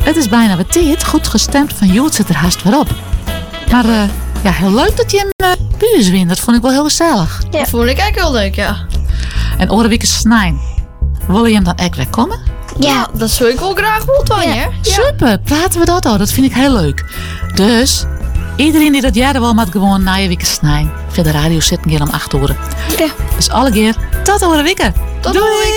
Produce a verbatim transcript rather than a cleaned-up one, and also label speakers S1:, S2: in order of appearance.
S1: het is bijna wat tijd. Goed gestemd van Joet zit er haast weer op. Maar uh, ja, heel leuk dat je hem uh, buurs wint. Dat vond ik wel heel gezellig.
S2: Ja. Dat vond ik eigenlijk heel leuk, ja.
S1: En Orenwieke Snijn. Wil je hem dan echt weer komen?
S2: Ja, ja, dat zou ik wel graag wel doen, ja.
S1: Ja. Super, praten we dat al. Dat vind ik heel leuk. Dus, iedereen die dat jaar wel moet gewoon na je week snijden. Via de radio zitten hier om acht uur.
S2: Ja.
S1: Dus alle keer, tot Orenwieke.
S2: Tot Doei.